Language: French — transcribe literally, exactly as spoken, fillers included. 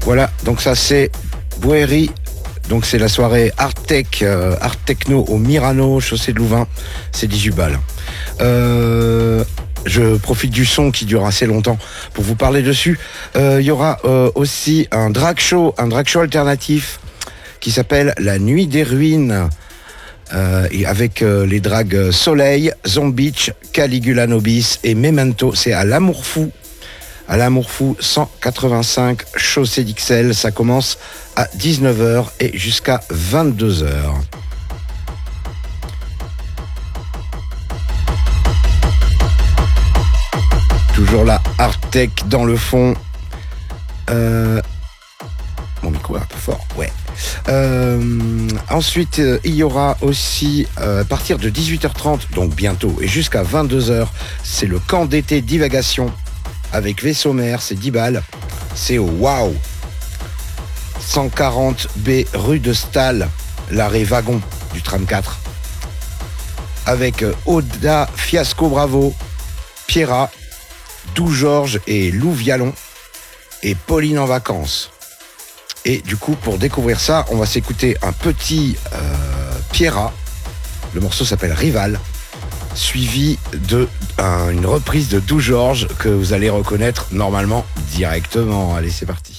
Voilà, donc ça c'est Bouéry. Donc c'est la soirée Art Tech, euh, Art Techno au Mirano, chaussée de Louvain. C'est dix-huit balles. Euh, je profite du son qui dure assez longtemps pour vous parler dessus. Il euh, y aura euh, aussi un drag show, un drag show alternatif qui s'appelle La Nuit des Ruines. Euh, et avec euh, les drags Soleil, Zombitch, Caligula Nobis et Memento. C'est à l'Amour Fou. À l'Amour Fou, cent quatre-vingt-cinq, chaussée d'Ixelles. Ça commence à dix-neuf heures et jusqu'à vingt-deux heures. Toujours la Art Tech dans le fond. Euh... Mon micro est un peu fort, ouais. Euh, ensuite, euh, il y aura aussi, euh, à partir de dix-huit heures trente, donc bientôt, et jusqu'à vingt-deux heures, c'est le camp d'été Divagation avec vaisseau mère, c'est dix balles. C'est au Wow cent quarante B rue de Stahl, l'arrêt wagon du tram quatre. Avec euh, Oda Fiasco Bravo, Pierra, Dou Georges et Lou Vialon et Pauline en vacances. Et du coup, pour découvrir ça, on va s'écouter un petit euh, Pierra. Le morceau s'appelle Rival, suivi de un, une reprise de Dou Georges que vous allez reconnaître normalement directement. Allez, c'est parti.